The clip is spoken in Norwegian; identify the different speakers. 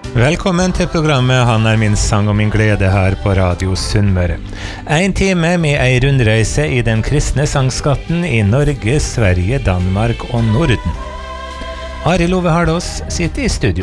Speaker 1: Velkommen til programmet Han min sang og min glede her på Radio Sunnmøre. En time med ei rundreise i den kristne sangskatten i Norge, Sverige, Danmark og Norden. Arild Ove Hardås sitter i studio.